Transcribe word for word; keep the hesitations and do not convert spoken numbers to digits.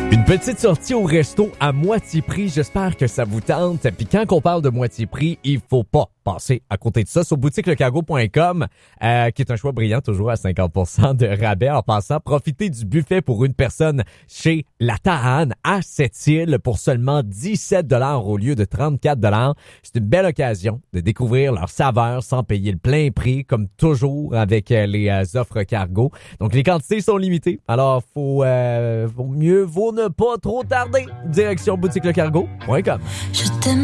Une petite sortie au resto à moitié prix, j'espère que ça vous tente. Puis quand on parle de moitié prix, il faut pas passer à côté de ça. Sur boutique le cargo point com, euh, qui est un choix brillant, toujours à cinquante pour cent de rabais. En passant, profitez du buffet pour une personne chez La Tahane à Sept-Îles pour seulement dix-sept dollars au lieu de trente-quatre dollars. C'est une belle occasion de découvrir leurs saveurs sans payer le plein prix, comme toujours avec les euh, offres cargo. Donc les quantités sont limitées, alors faut, euh, faut mieux vaut ne pas trop tarder. Direction boutique le cargo point com. Je t'aime.